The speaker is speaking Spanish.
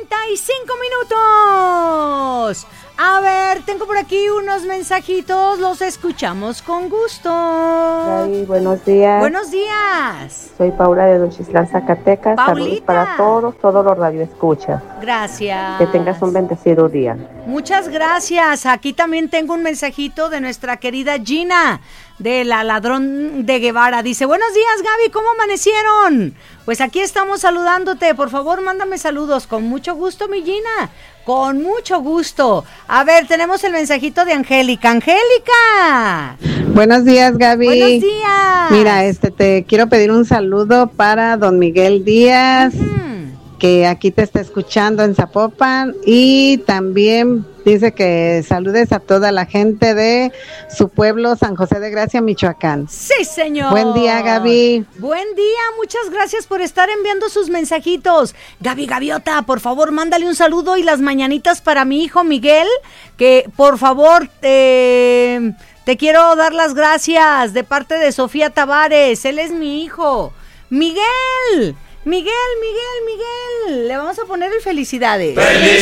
8:35. A ver, tengo por aquí unos mensajitos, los escuchamos con gusto. Gaby, buenos días. Buenos días. Soy Paula de Nochistlán, Zacatecas. Saludos para todos los radioescuchas. Gracias. Que tengas un bendecido día. Muchas gracias. Aquí también tengo un mensajito de nuestra querida Gina, de la Ladrón de Guevara. Dice, buenos días, Gaby, ¿cómo amanecieron? Pues aquí estamos saludándote. Por favor, mándame saludos. Con mucho gusto, mi Gina. Con mucho gusto. A ver, tenemos el mensajito de Angélica. ¡Angélica! Buenos días, Gaby. Buenos días. Mira, te quiero pedir un saludo para don Miguel Díaz, que aquí te está escuchando en Zapopan, y también dice que saludes a toda la gente de su pueblo, San José de Gracia, Michoacán. Sí, señor. Buen día, Gaby. Buen día, muchas gracias por estar enviando sus mensajitos. Gaby Gaviota, por favor, mándale un saludo y las mañanitas para mi hijo Miguel, que por favor, te quiero dar las gracias de parte de Sofía Tavares. Él es mi hijo. Miguel, le vamos a poner el felicidades.